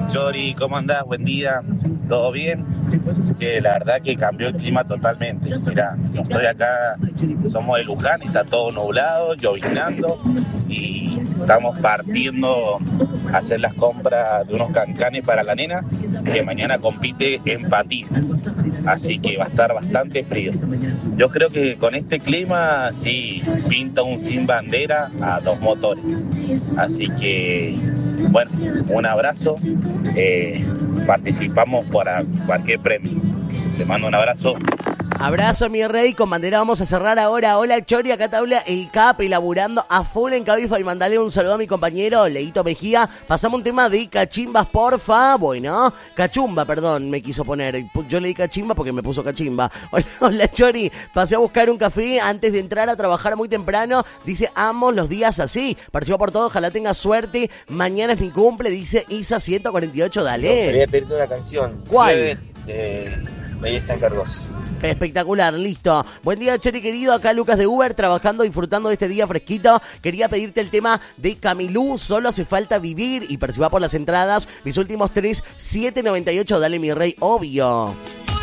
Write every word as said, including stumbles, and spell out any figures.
Chori, ¿cómo andás? Buen día, ¿todo bien? Que la verdad que cambió el clima totalmente. Mira, yo estoy acá, somos de Luján y está todo nublado, lloviznando y estamos partiendo a hacer las compras de unos cancanes para la nena que mañana compite en patín. Así que va a estar bastante frío. Yo creo que con este clima sí pinta un sin bandera a dos motores. Así que, bueno, un abrazo. Eh, participamos para cualquier premio. Te mando un abrazo. Abrazo, mi rey, con bandera vamos a cerrar ahora. Hola, Chori, acá te habla el Capi, laburando a full en Cabify. Mandale un saludo a mi compañero Leito Mejía. Pasamos un tema de cachimbas, porfa. Bueno, cachumba, perdón, me quiso poner. Yo leí cachimba porque me puso cachimba. Hola, hola, Chori, pasé a buscar un café antes de entrar a trabajar muy temprano. Dice, amo los días así. Participa por todo, ojalá tenga suerte. Mañana es mi cumple, dice Isa ciento cuarenta y ocho, dale. Me gustaría pedirte una canción. ¿Cuál? Eh, Ahí está en Cargos. Espectacular, listo. Buen día, Chori querido, acá Lucas de Uber, trabajando, disfrutando de este día fresquito. Quería pedirte el tema de Camilú, Solo hace falta vivir, y participa por las entradas. Mis últimos tres, siete noventa y ocho, dale mi rey, obvio.